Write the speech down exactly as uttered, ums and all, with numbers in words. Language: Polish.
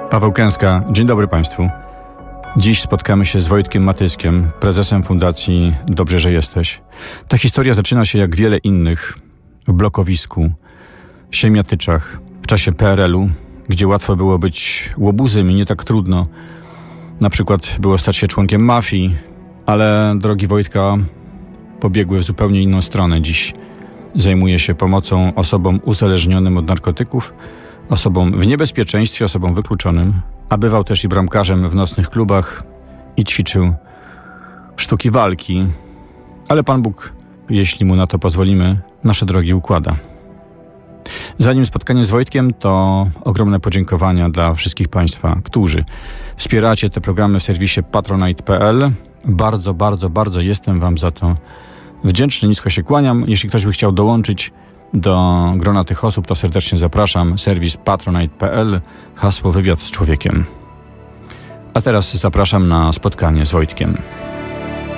Paweł Kęska, dzień dobry Państwu. Dziś spotkamy się z Wojtkiem Matyskiem, prezesem Fundacji Dobrze, że jesteś. Ta historia zaczyna się jak wiele innych w blokowisku, w Siemiatyczach, w czasie P R L u, gdzie łatwo było być łobuzem i nie tak trudno. Na przykład było stać się członkiem mafii, ale drogi Wojtka pobiegły w zupełnie inną stronę. Dziś zajmuje się pomocą osobom uzależnionym od narkotyków, osobom w niebezpieczeństwie, osobom wykluczonym, a bywał też i bramkarzem w nocnych klubach i ćwiczył sztuki walki. Ale Pan Bóg, jeśli mu na to pozwolimy, nasze drogi układa. Zanim spotkanie z Wojtkiem, to ogromne podziękowania dla wszystkich Państwa, którzy wspieracie te programy w serwisie patronite kropka p l. Bardzo, bardzo, bardzo jestem Wam za to wdzięczny, nisko się kłaniam. Jeśli ktoś by chciał dołączyć do grona tych osób, to serdecznie zapraszam. Serwis patronite kropka p l, hasło wywiad z człowiekiem. A teraz zapraszam na spotkanie z Wojtkiem.